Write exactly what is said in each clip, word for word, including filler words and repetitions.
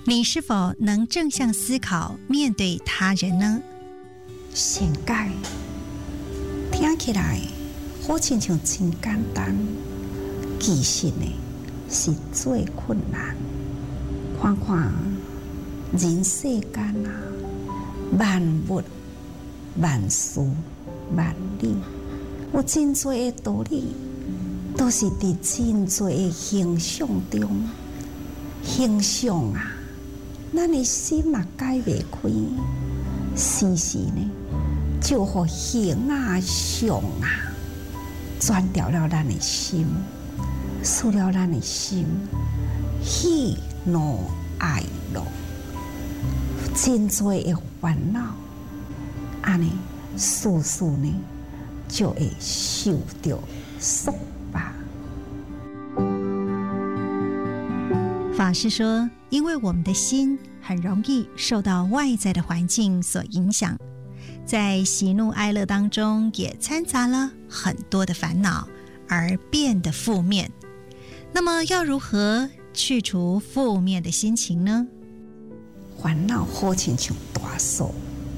你是否能正向思考面对他人呢？ 善解听起来好亲像真简单，其实呢是最困难。看看人世间啊，万物万事万理，有真多的道理，都是伫真多的形象中。形象啊，咱的心嘛解袂开，时时呢就互形啊相啊转掉了咱的心，使了咱的心喜怒哀乐，真多的烦恼，安尼事事呢就会受到束缚。 法师说，因为我们的心很容易受到外在的环境所影响，在喜怒哀乐当中也掺杂了很多的烦恼，而变得负面。那么要如何去除负面的心情呢？ 烦恼好亲像大树，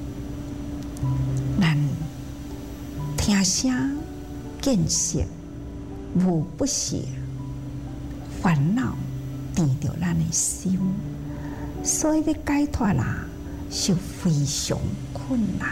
咱听声见色，无不是烦恼填着咱的心，所以要解脱啦，是非常困难。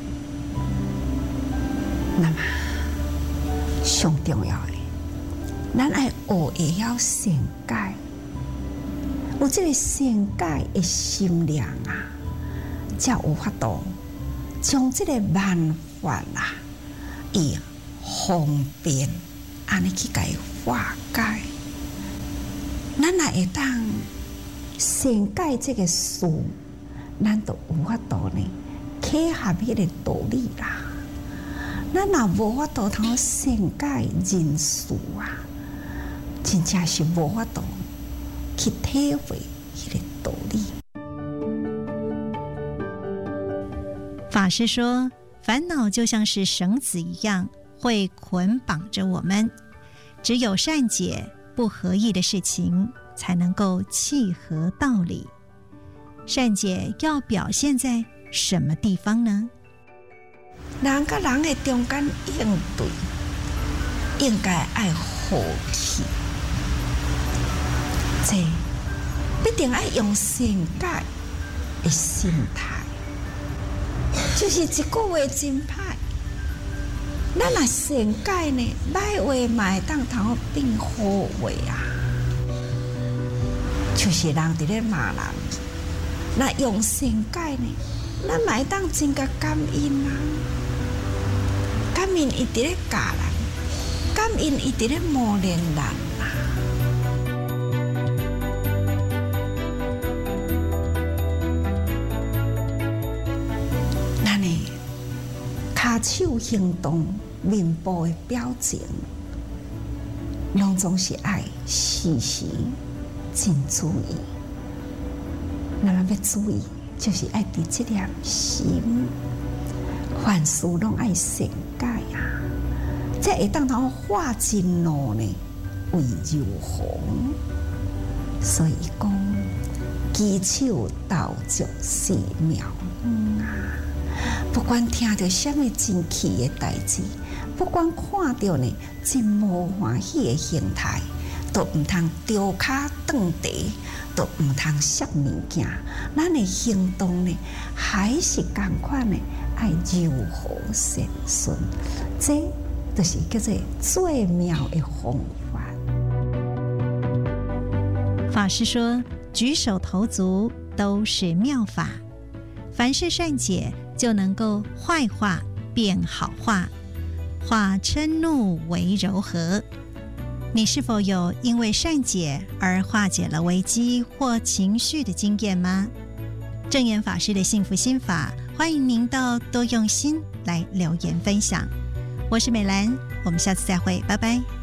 那么上重要的，咱要学会晓善解，有这个善解的心量啊，才有法度将这个万法啊，以方便安尼去甲伊化解。咱若会当善解这个事，咱就有法度呢，契合迄个道理啦。咱若无法度通善解人事啊，真正是无法度去体会迄个道理。 法师说，烦恼就像是绳子一样，会捆绑着我们。只有善解不合意的事情，才能够契合道理。善解要表现在什么地方呢？ 人甲人的中间应对，应该爱和气，这必定爱用善解的心态。就是一句话真歹，咱若善解呢，歹话嘛会当通变好话啊。就是人伫咧骂人，若用善解呢，咱嘛会当真甲感恩啊。感恩伊伫咧教人，感恩伊伫咧磨练人啊。咱呢，骹手行动、面部的表情，拢总是爱时时真注意。咱要注意，就是爱伫这粒心。凡事拢爱善解啊，这会当通化真怒呢为柔和。所以讲，举手投足是妙啊！不管听到什么真气的代志，不管看到呢真无欢喜的形态，都唔通丢脚蹬地，都唔通摔物件。咱的行动呢，还是同款呢？爱柔和善顺，这就是叫做最妙的方法。 法师说，举手投足都是妙法，凡是善解就能够坏化变好化，化嗔怒为柔和。你是否有因为善解而化解了危机或情绪的经验吗？正言法师的幸福心法，欢迎您到多用心来留言分享。我是美兰，我们下次再会，拜拜。